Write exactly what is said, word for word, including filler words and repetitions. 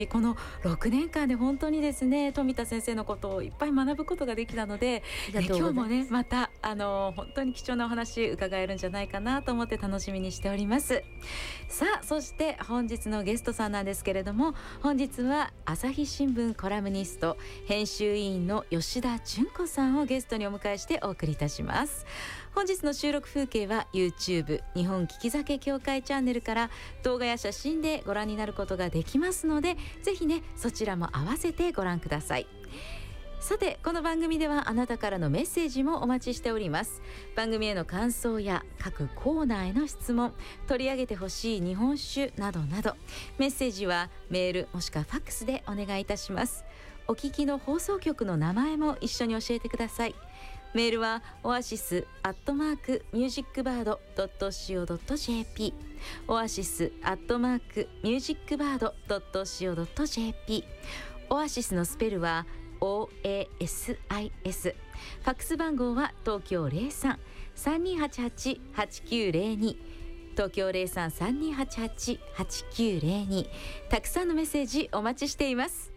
このろくねんかんで本当にですね、富田先生のことをいっぱい学ぶことができたので、ね、今日もねまたあの本当に貴重なお話伺えるんじゃないかなと思って楽しみにしております。さあ、そして本日のゲストさんなんですけれども、本日は朝日新聞コラムニスト編集委員の吉田純子さんをゲストにお迎えしてお送りいたします。本日の収録風景は YouTube 日本利き酒協会チャンネルから動画や写真でご覧になることができますので、ぜひねそちらも合わせてご覧ください。さて、この番組ではあなたからのメッセージもお待ちしております。番組への感想や各コーナーへの質問、取り上げてほしい日本酒などなど、メッセージはメールもしくはファックスでお願いいたします。お聞きの放送局の名前も一緒に教えてください。メールはオアシスアットマークミュージックバードドットシーオードットジェーピー、オアシスアットマークミュージックバードドットシーオードットジェーピー、オアシスのスペルは オーエーエスアイエス、ファックス番号は東京 ゼロさん さんにーはちはち はちきゅうゼロに、東京 ゼロさん さんにーはちはち はちきゅうゼロに。たくさんのメッセージお待ちしています。